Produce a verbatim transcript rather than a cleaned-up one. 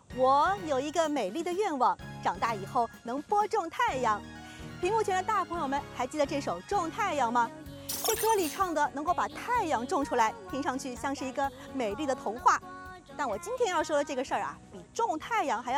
我有一个美丽的愿望，长大以后能播种太阳。屏幕前的大朋友们，还记得这首《种太阳》吗？这歌里唱的能够把太阳种出来，听上去像是一个美丽的童话。但我今天要说的这个事儿啊，比种太阳还要